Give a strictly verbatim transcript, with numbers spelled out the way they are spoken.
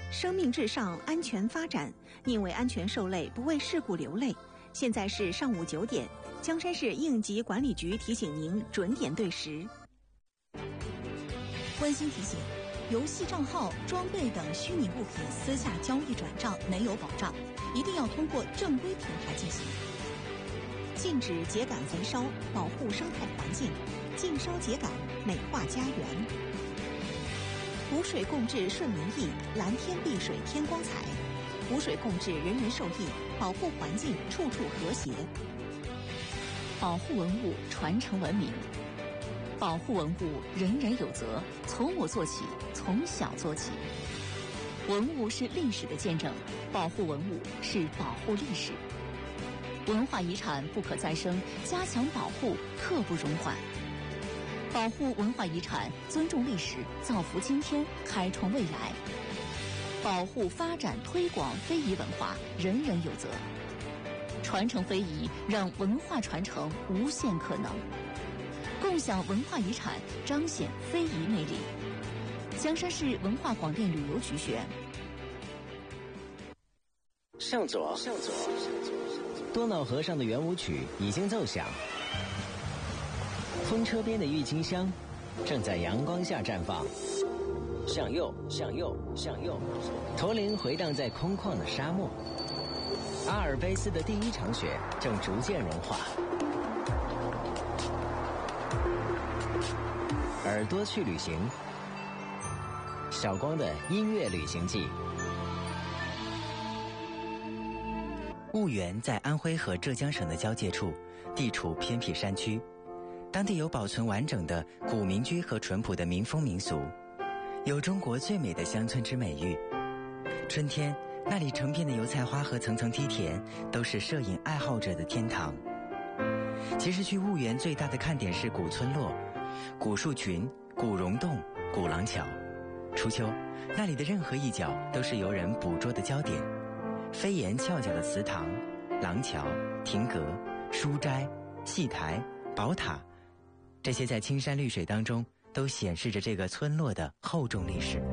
生命至上，安全发展。宁为安全受累，不为事故流泪。现在是上午九点，江山市应急管理局提醒您准点对时。 温馨提醒：游戏账号、装备等虚拟物品私下交易转账没有保障，一定要通过正规平台进行。 禁止秸秆焚烧，保护生态环境；禁烧秸秆，美化家园。湖水共治顺民意，蓝天碧水添光彩。湖水共治，人人受益，保护环境，处处和谐。 保护文物，传承文明。保护文物，人人有责，从我做起，从小做起。文物是历史的见证，保护文物是保护历史。文化遗产不可再生，加强保护，刻不容缓。保护文化遗产，尊重历史，造福今天，开创未来。保护、发展、推广非遗文化，人人有责。传承非遗，让文化传承无限可能。共享文化遗产，彰显非遗魅力。江山市文化广电旅游局选。 向左，向左。多瑙河上的圆舞曲已经奏响，风车边的郁金香正在阳光下绽放。向右，向右，向右。驼铃回荡在空旷的沙漠。阿尔卑斯的第一场雪正逐渐融化。耳朵去旅行，小光的音乐旅行记。 婺源在安徽和浙江省的交界处，地处偏僻山区，当地有保存完整的古民居和淳朴的民风民俗，有中国最美的乡村之美誉。春天，那里成片的油菜花和层层梯田都是摄影爱好者的天堂。其实去婺源最大的看点是古村落、古树群、古溶洞、古廊桥。初秋，那里的任何一角都是游人捕捉的焦点。飞檐翘角的祠堂、廊桥、亭阁、书斋、戏台、宝塔，这些在青山绿水当中都显示着这个村落的厚重历史。